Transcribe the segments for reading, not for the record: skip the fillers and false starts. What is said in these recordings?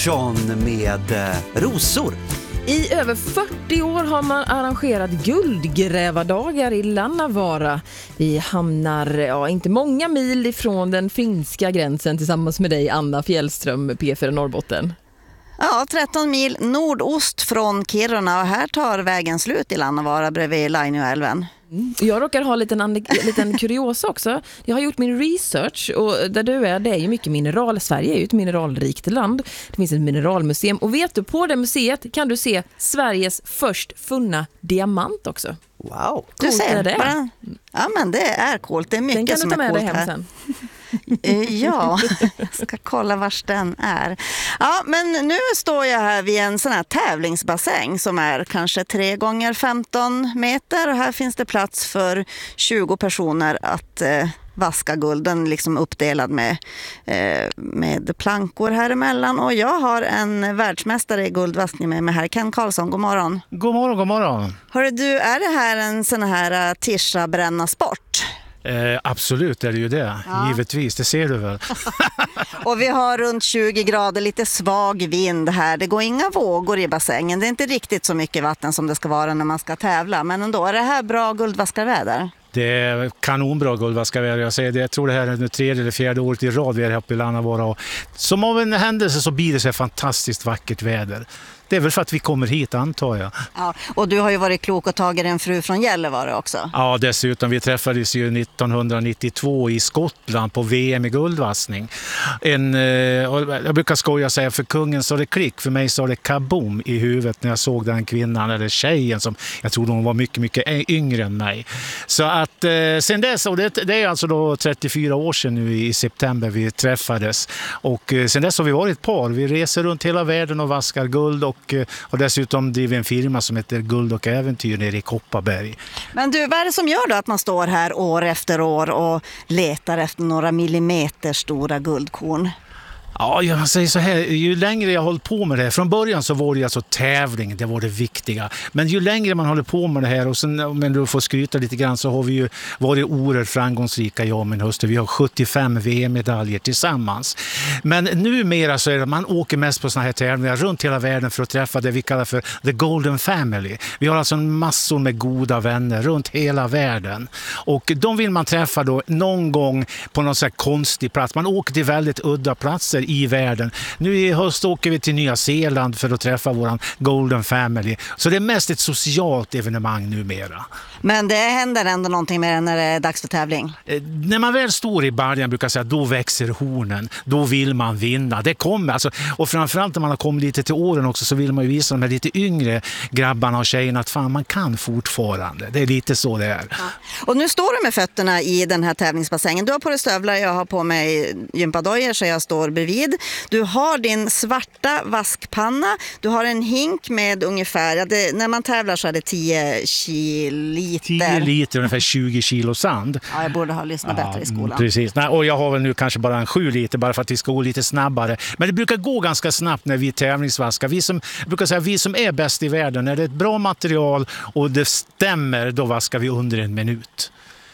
Andersson med Rosor. I över 40 år har man arrangerat guldgrävardagar i Lannavaara. Vi hamnar inte många mil ifrån den finska gränsen tillsammans med dig, Anna Fjällström, P4 Norrbotten. Ja, 13 mil nordost från Kiruna, och här tar vägen slut i Lannavaara bredvid Lainioälven. Jag råkar ha en liten kuriosa också. Jag har gjort min research, och där du är, det är ju mycket mineral. Sverige är ju ett mineralrikt land. Det finns ett mineralmuseum, och vet du, på det museet kan du se Sveriges först funna diamant också. Wow. Du ser det. bara, ja, men det är coolt. Det är mycket som är coolt här. Den kan du ta med dig hem sen. Ja, jag ska kolla vars den är. Ja, men nu står jag här vid en sån här tävlingsbassäng som är kanske 3 gånger 15 meter, och här finns det plats för 20 personer att vaska gulden, liksom uppdelad med plankor här emellan. Och jag har en världsmästare i guldvaskning med mig här, Ken Karlsson. God morgon. God morgon, god morgon. Hörru du, är det här en sån här tischa-bränna sport? Absolut är det ju det, givetvis, det ser du väl. Och vi har runt 20 grader, lite svag vind här. Det går inga vågor i bassängen. Det är inte riktigt så mycket vatten som det ska vara när man ska tävla. Men ändå, är det här bra guldvaskarväder? Det är kanonbra guldvaskarväder. Jag tror det här är det 3:e eller 4:e året i rad vi är uppe i Lannavaara. Och som av en händelse så blir det så fantastiskt vackert väder. Det är väl för att vi kommer hit, antar jag. Ja, och du har ju varit klok och tagit en fru från Gällivare också. Ja, dessutom. Vi träffades ju 1992 i Skottland på VM i guldvaskning. Jag brukar skoja säga, för kungen sa det klick, för mig sa det kaboom i huvudet när jag såg den kvinnan, eller tjejen, som jag trodde hon var mycket, mycket yngre än mig. Så att sen dess, och det är alltså då 34 år sedan nu i september vi träffades. Och sen dess har vi varit ett par. Vi reser runt hela världen och vaskar guld, och dessutom driver en firma som heter Guld och Äventyr nere i Kopparberg. Men du, vad är det som gör då att man står här år efter år och letar efter några millimeter stora guldkorn? Ja, jag säger så här, ju längre jag håller på med det här, från början så var det alltså tävling, det var det viktiga. Men ju längre man håller på med det här, och sen, men du får skryta lite grann, så har vi ju varit oerhört framgångsrika, jag och min hustru. Vi har 75 VM-medaljer tillsammans. Men numera så är det, man åker mest på såna här tävlingar runt hela världen för att träffa det vi kallar för The Golden Family. Vi har alltså massor med goda vänner runt hela världen. Och de vill man träffa då någon gång på någon sån här konstig plats. Man åker till väldigt udda platser i världen. Nu i höst åker vi till Nya Zeeland för att träffa våran Golden Family. Så det är mest ett socialt evenemang numera. Men det händer ändå någonting med det när det är dags för tävling? När man väl står i början, brukar jag säga, då växer hornen. Då vill man vinna. Det kommer alltså, och framförallt när man har kommit lite till åren också, så vill man ju visa de här lite yngre grabbarna och tjejerna att fan, man kan fortfarande. Det är lite så det är. Ja. Och nu står du med fötterna i den här tävlingsbassängen. Du har på dig stövlar, jag har på mig gympadojor, så jag står bredvid. Du har din svarta vaskpanna. Du har en hink med ungefär, när man tävlar så är det 10 liter. 10 liter, ungefär 20 kilo sand. Ja, jag borde ha lyssnat bättre i skolan. Precis. Nej, och jag har väl nu kanske bara en 7 liter, bara för att vi ska gå lite snabbare. Men det brukar gå ganska snabbt när vi tävlingsvaskar. Vi som är bäst i världen, när det är ett bra material och det stämmer, då vaskar vi under 1 minut.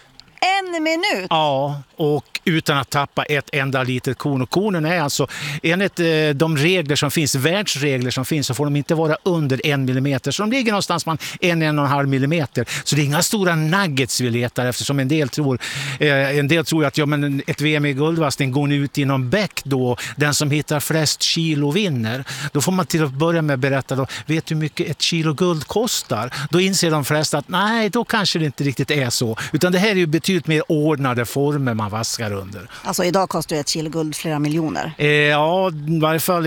1 minut? Ja, och utan att tappa ett enda litet korn. Och kornen är alltså, enligt de regler som finns, världsregler som finns, så får de inte vara under 1 millimeter. Så de ligger någonstans på 1,5 millimeter. Så det är inga stora nuggets vi letar, eftersom en del tror att ett VM i guldvaskning går ut i någon bäck då. Den som hittar flest kilo vinner. Då får man till att börja med berätta då, vet du hur mycket 1 kilo guld kostar? Då inser de flesta att nej, då kanske det inte riktigt är så. Utan det här är ju betydligt mer ordnade former man vaskar under. Alltså idag kostar 1 kilo guld flera miljoner. Ja, i varje fall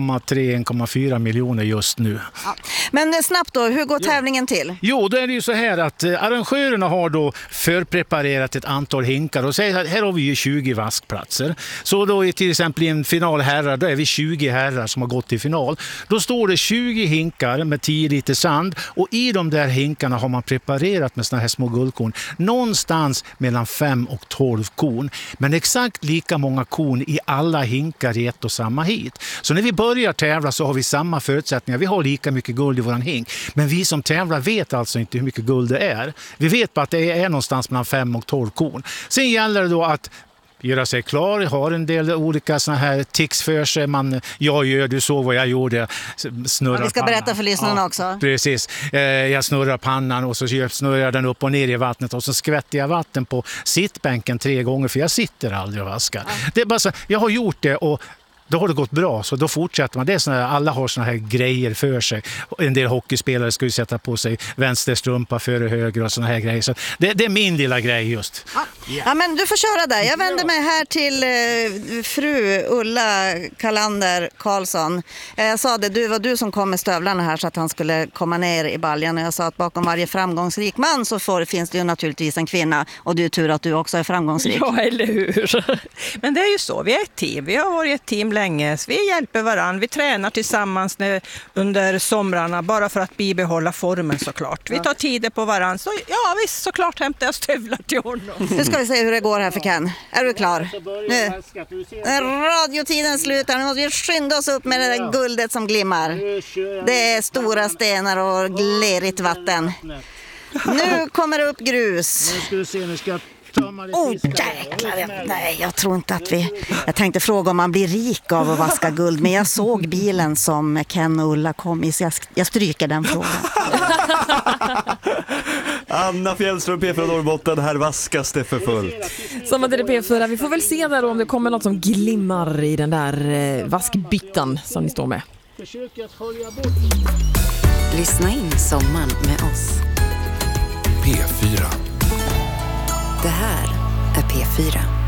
1,3-1,4 miljoner just nu. Ja. Men snabbt då, hur går tävlingen till? Jo, då är det ju så här att arrangörerna har då förpreparerat ett antal hinkar och säger att här har vi ju 20 vaskplatser. Så då är till exempel i en final herrar, då är vi 20 herrar som har gått till final. Då står det 20 hinkar med 10 liter sand, och i de där hinkarna har man preparerat med såna här små guldkorn. Någonstans mellan 5 och 12 korn. Men exakt lika många korn i alla hinkar i ett och samma hit. Så när vi börjar tävla så har vi samma förutsättningar. Vi har lika mycket guld i våran hink. Men vi som tävlar vet alltså inte hur mycket guld det är. Vi vet bara att det är någonstans mellan 5 och 12 korn. Sen gäller det då att göra sig klar. Jag har en del olika såna här tics för sig. Du såg vad jag gjorde. Snurrar vi ska pannan. berätta för lyssnarna också. Precis. Jag snurrar pannan och så snurrar jag den upp och ner i vattnet och så skvätter jag vatten på sittbänken 3 gånger för jag sitter aldrig och vaskar. Det är bara så, jag har gjort det och då har det gått bra, så då fortsätter man. Det är såna, alla har såna här grejer för sig. En del hockeyspelare ska ju sätta på sig vänsterstrumpa före höger och såna här grejer. Så det är min lilla grej just. Ja, men du får köra där. Jag vänder mig här till fru Ulla Kalander Karlsson. Jag sa det, var du som kom med stövlarna här så att han skulle komma ner i baljan. Och jag sa att bakom varje framgångsrik man så finns det ju naturligtvis en kvinna. Och du är tur att du också är framgångsrik. Ja, eller hur? Men det är ju så, vi är ett team. Vi har varit ett team länge. Vi hjälper varann. Vi tränar tillsammans under somrarna bara för att bibehålla formen såklart. Vi tar tider på varann. Så ja, visst såklart hämtar jag stövlar till honom. Nu ska vi se hur det går här för Ken. Är du klar? Nu. Radiotiden slutar. Nu måste vi skynda oss upp med det där guldet som glimmar. Det är stora stenar och lerigt vatten. Nu kommer det upp grus. Jäklar. Nej, jag tror inte att jag tänkte fråga om man blir rik av att vaska guld, men jag såg bilen som Ken och Ulla kom i, så jag stryker den frågan. Anna Fjällström, P4 Norrbotten, här vaskas det för fullt. Samma till P4, vi får väl se där om det kommer något som glimmar i den där vaskbyttan som ni står med. Lyssna in sommaren med oss. P4. Det här är P4.